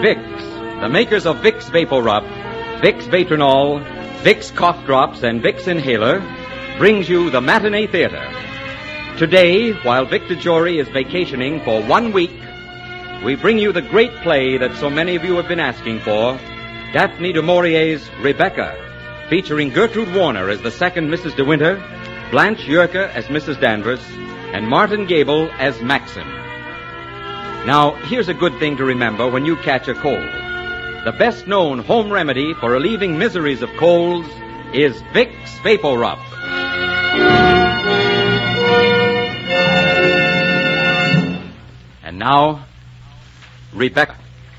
Vicks, the makers of Vicks Vapor Rub, Vicks Vatronol, Vicks Cough Drops, and Vicks Inhaler, brings you the Matinee Theater. Today, while Victor Jory is vacationing for 1 week, we bring you the great play that so many of you have been asking for, Daphne du Maurier's Rebecca, featuring Gertrude Warner as the second Mrs. De Winter, Blanche Yerke as Mrs. Danvers, and Martin Gable as Maxim. Now, here's a good thing to remember when you catch a cold. The best-known home remedy for relieving miseries of colds is Vicks Vapor Rub. And now, Rebecca.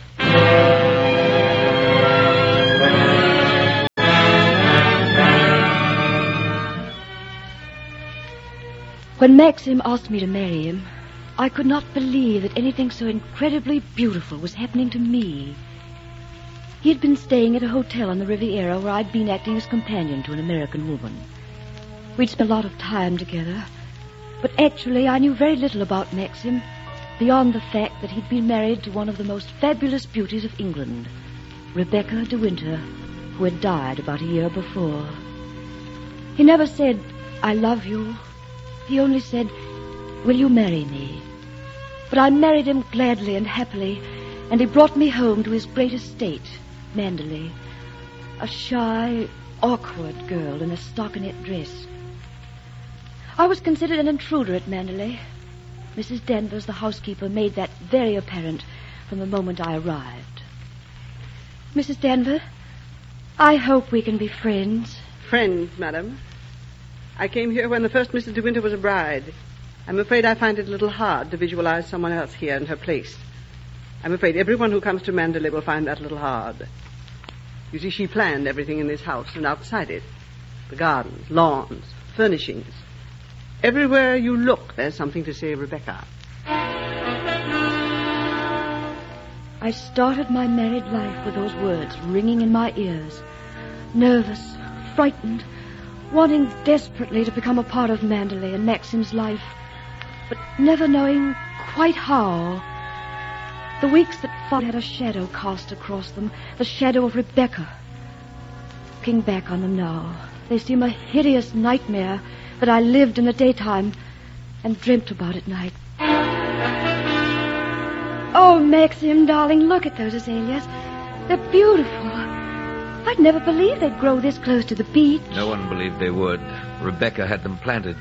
When Maxim asked me to marry him, I could not believe that anything so incredibly beautiful was happening to me. He had been staying at a hotel on the Riviera where I'd been acting as companion to an American woman. We'd spent a lot of time together, but actually I knew very little about Maxim beyond the fact that he'd been married to one of the most fabulous beauties of England, Rebecca de Winter, who had died about a year before. He never said, "I love you." He only said, "Will you marry me?" But I married him gladly and happily, and he brought me home to his great estate, Manderley, a shy, awkward girl in a stockinette dress. I was considered an intruder at Manderley. Mrs. Danvers, the housekeeper, made that very apparent from the moment I arrived. Mrs. Danvers, I hope we can be friends. Friends, madam? I came here when the first Mrs. De Winter was a bride. I'm afraid I find it a little hard to visualize someone else here in her place. I'm afraid everyone who comes to Manderley will find that a little hard. You see, she planned everything in this house and outside it. The gardens, lawns, furnishings. Everywhere you look, there's something to say Rebecca. I started my married life with those words ringing in my ears. Nervous, frightened, wanting desperately to become a part of Manderley and Maxim's life, but never knowing quite how. The weeks that followed had a shadow cast across them, the shadow of Rebecca. Looking back on them now, they seem a hideous nightmare that I lived in the daytime and dreamt about at night. Oh, Maxim, darling, look at those azaleas. They're beautiful. I'd never believed they'd grow this close to the beach. No one believed they would. Rebecca had them planted.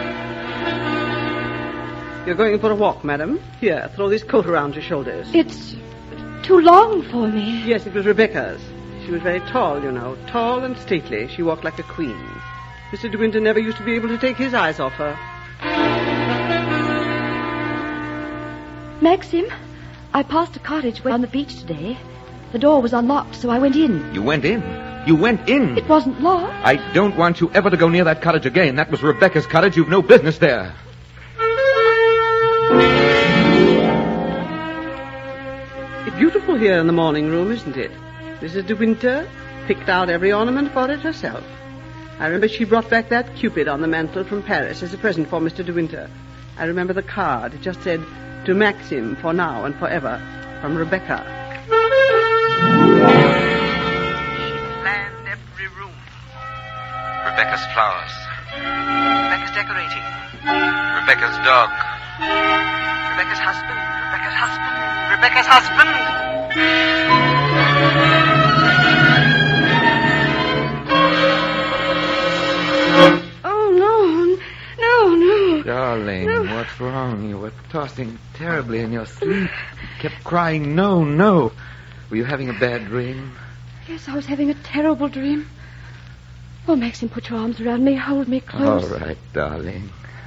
You're going for a walk, madam? Here, throw this coat around your shoulders. It's too long for me. Yes, it was Rebecca's. She was very tall, you know, tall and stately. She walked like a queen. Mr. De Winter never used to be able to take his eyes off her. Maxim, I passed a cottage on the beach today. The door was unlocked, so I went in. You went in? You went in? It wasn't locked. I don't want you ever to go near that cottage again. That was Rebecca's cottage. You've no business there. It's beautiful here in the morning room, isn't it? Mrs. De Winter picked out every ornament for it herself. I remember she brought back that Cupid on the mantel from Paris as a present for Mr. De Winter. I remember the card. It just said, "To Maxim, for now and forever, from Rebecca." She planned every room. Rebecca's flowers. Rebecca's decorating. Rebecca's dog. Rebecca's husband. Rebecca's husband. Rebecca's husband. Darling, no. What's wrong? You were tossing terribly in your sleep. You kept crying, "No, no." Were you having a bad dream? Yes, I was having a terrible dream. Oh, Maxim, put your arms around me. Hold me close. All right, darling.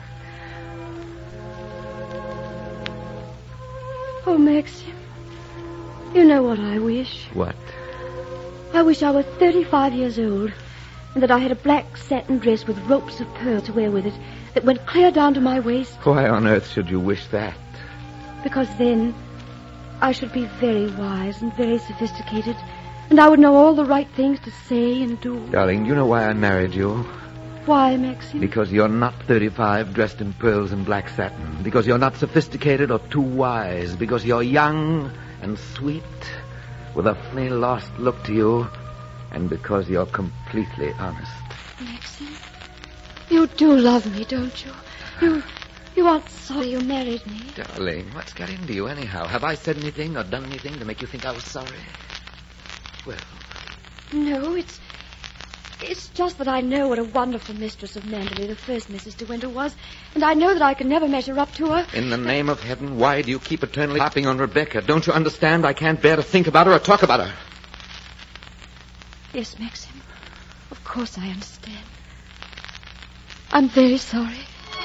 Oh, Maxim, you know what I wish. What? I wish I were 35 years old and that I had a black satin dress with ropes of pearl to wear with it that went clear down to my waist. Why on earth should you wish that? Because then I should be very wise and very sophisticated, and I would know all the right things to say and do. Darling, you know why I married you? Why, Maxim? Because you're not 35, dressed in pearls and black satin. Because you're not sophisticated or too wise. Because you're young and sweet with a funny lost look to you, and because you're completely honest. Maxim, you do love me, don't you? You aren't sorry you married me. Darling, what's got into you anyhow? Have I said anything or done anything to make you think I was sorry? Well... No, it's just that I know what a wonderful mistress of Manderley the first Mrs. De Winter was, and I know that I can never measure up to her. In the name of heaven, why do you keep eternally harping on Rebecca? Don't you understand? I can't bear to think about her or talk about her. Yes, Maxim. Of course I understand. I'm very sorry.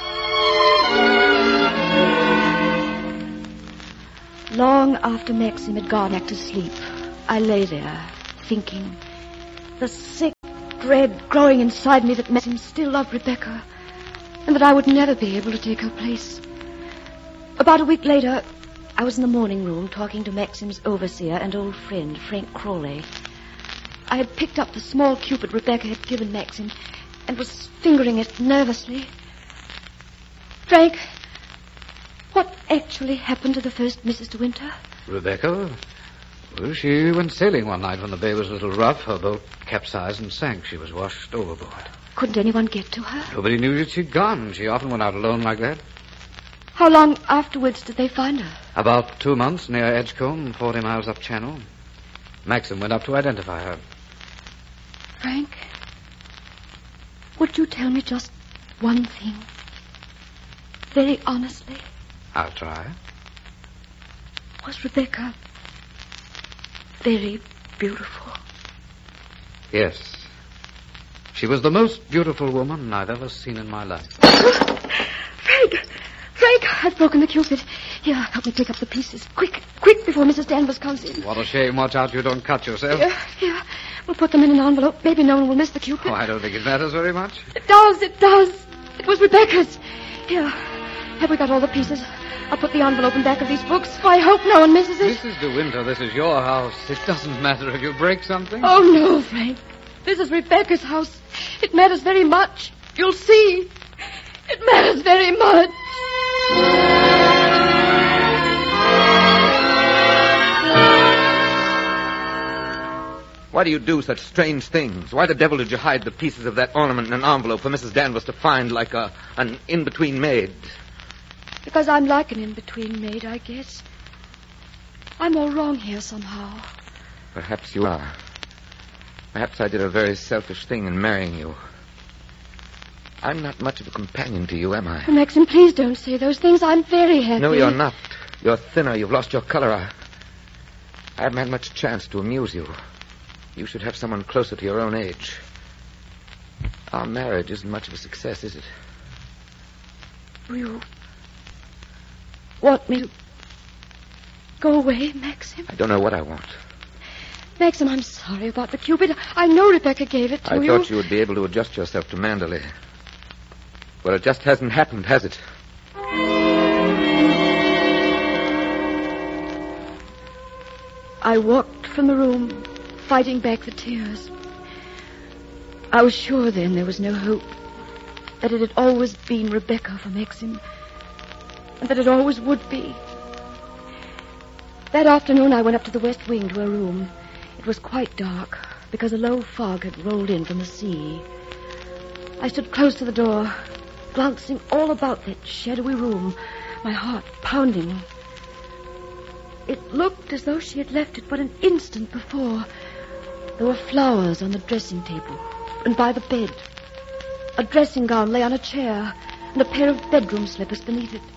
Long after Maxim had gone back to sleep, I lay there, thinking, the sick dread growing inside me that Maxim still loved Rebecca, and that I would never be able to take her place. About a week later, I was in the morning room talking to Maxim's overseer and old friend, Frank Crawley. I had picked up the small Cupid Rebecca had given Maxim and was fingering it nervously. Frank, what actually happened to the first Mrs. De Winter? Rebecca? Well, she went sailing one night when the bay was a little rough. Her boat capsized and sank. She was washed overboard. Couldn't anyone get to her? Nobody knew that she'd gone. She often went out alone like that. How long afterwards did they find her? About 2 months near Edgecombe, 40 miles up channel. Maxim went up to identify her. Frank, would you tell me just one thing? Very honestly. I'll try. Was Rebecca very beautiful? Yes. She was the most beautiful woman I've ever seen in my life. Frank, I've broken the Cupid. Here, help me pick up the pieces. Quick, before Mrs. Danvers comes in. What a shame. Watch out you don't cut yourself. Here. We'll put them in an envelope. Maybe no one will miss the Cupid. Oh, I don't think it matters very much. It does. It was Rebecca's. Here, have we got all the pieces? I'll put the envelope in back of these books. I hope no one misses it. Mrs. De Winter, this is your house. It doesn't matter if you break something. Oh, no, Frank. This is Rebecca's house. It matters very much. You'll see. It matters very much. Why do you do such strange things? Why the devil did you hide the pieces of that ornament in an envelope for Mrs. Danvers to find like an in-between maid? Because I'm like an in-between maid, I guess. I'm all wrong here somehow. Perhaps you are. Perhaps I did a very selfish thing in marrying you. I'm not much of a companion to you, am I? Oh, Maxim, please don't say those things. I'm very happy. No, you're not. You're thinner. You've lost your color. I haven't had much chance to amuse you. You should have someone closer to your own age. Our marriage isn't much of a success, is it? You want me to go away, Maxim? I don't know what I want. Maxim, I'm sorry about the Cupid. I know Rebecca gave it to you. I thought you would be able to adjust yourself to Manderley. Well, it just hasn't happened, has it? I walked from the room, fighting back the tears. I was sure then there was no hope, that it had always been Rebecca for Maxim, and that it always would be. That afternoon I went up to the west wing to her room. It was quite dark, because a low fog had rolled in from the sea. I stood close to the door, glancing all about that shadowy room, my heart pounding. It looked as though she had left it but an instant before. There were flowers on the dressing table and by the bed. A dressing gown lay on a chair, and a pair of bedroom slippers beneath it.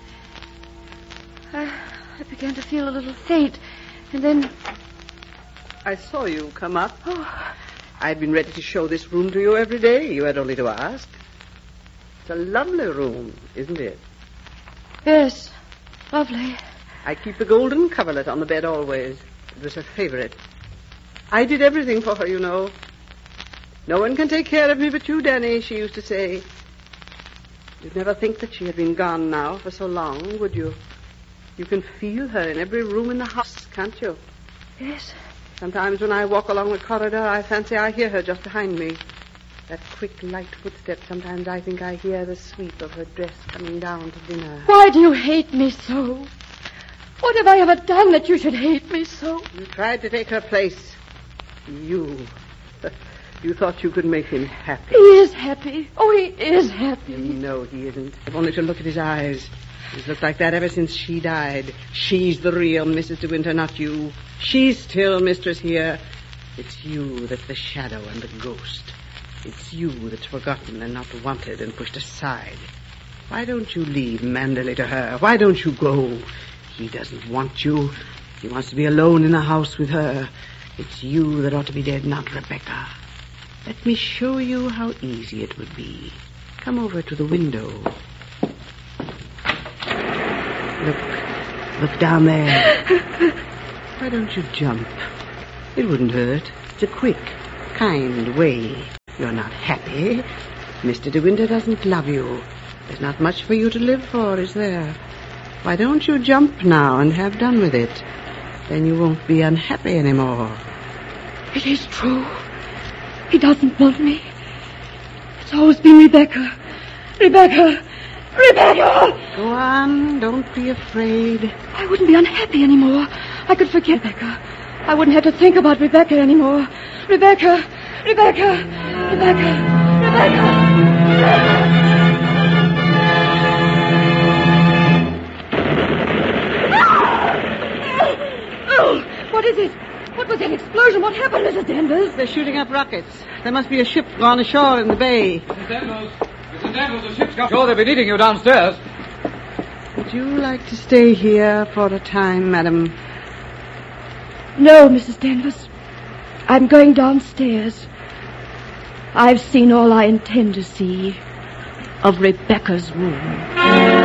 I began to feel a little faint, and then... I saw you come up. Oh, I'd been ready to show this room to you every day. You had only to ask. It's a lovely room, isn't it? yes, lovely. I keep the golden coverlet on the bed always. It was her favorite. I did everything for her, you know. No one can take care of me but you, Danny, she used to say. You'd never think that she had been gone now for so long, would you? You can feel her in every room in the house, can't you? Yes. Sometimes when I walk along the corridor, I fancy I hear her just behind me. That quick, light footstep, sometimes I think I hear the sweep of her dress coming down to dinner. Why do you hate me so? What have I ever done that you should hate me so? You tried to take her place. You thought you could make him happy. He is happy. Oh, he is happy. No, he isn't. I've only to look at his eyes. He's looked like that ever since she died. She's the real Mrs. De Winter, not you. She's still mistress here. It's you that's the shadow and the ghost. It's you that's forgotten and not wanted and pushed aside. Why don't you leave Manderley to her? Why don't you go? He doesn't want you. He wants to be alone in the house with her. It's you that ought to be dead, not Rebecca. Let me show you how easy it would be. Come over to the window. Look down there. Why don't you jump? It wouldn't hurt. It's a quick, kind way. You're not happy. Mr. De Winter doesn't love you. There's not much for you to live for, is there? Why don't you jump now and have done with it? Then you won't be unhappy anymore. It is true. He doesn't want me. It's always been Rebecca. Rebecca! Go on. Don't be afraid. I wouldn't be unhappy anymore. I could forget Rebecca. I wouldn't have to think about Rebecca anymore. Rebecca! Oh, what is it? What was that explosion? What happened, Mrs. Danvers? They're shooting up rockets. There must be a ship gone ashore in the bay. Mrs. Danvers, the ship's come. Sure, they'll be needing you downstairs. Would you like to stay here for a time, madam? No, Mrs. Danvers. I'm going downstairs. I've seen all I intend to see of Rebecca's room.